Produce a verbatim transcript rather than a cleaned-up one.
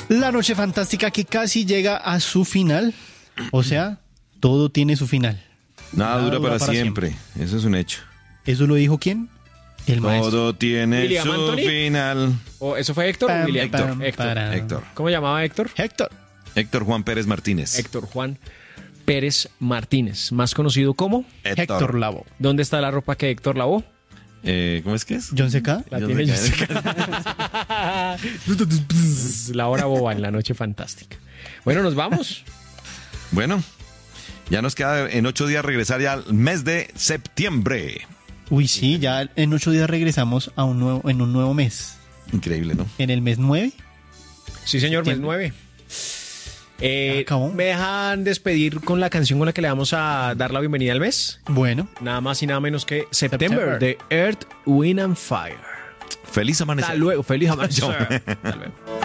La noche fantástica que casi llega a su final. O sea, todo tiene su final. Nada, Nada dura, dura para, para siempre. siempre. Eso es un hecho. ¿Eso lo dijo quién? El maestro. Todo tiene William su Anthony. final. ¿O eso fue Héctor Pam, o William? Héctor. pam, Héctor. para. Héctor. ¿Cómo llamaba Héctor? Héctor. Héctor Juan Pérez Martínez. Héctor Juan Pérez Martínez, más conocido como Héctor. Héctor Lavoe. ¿Dónde está la ropa que Héctor lavó? Eh, ¿Cómo es que es? John C K. La Yo tiene sé Jessica. La hora boba en la noche fantástica. Bueno, nos vamos. Bueno, ya nos queda en ocho días regresar ya al mes de septiembre. Uy, sí, ya en ocho días regresamos a un nuevo, en un nuevo mes. Increíble, ¿no? En el mes nueve. Sí, señor, mes nueve. Eh, acabó. ¿Me dejan despedir con la canción con la que le vamos a dar la bienvenida al mes? Bueno. Nada más y nada menos que September, September. de Earth, Wind and Fire. Feliz amanecer. Hasta luego, feliz amanecer. Hasta luego.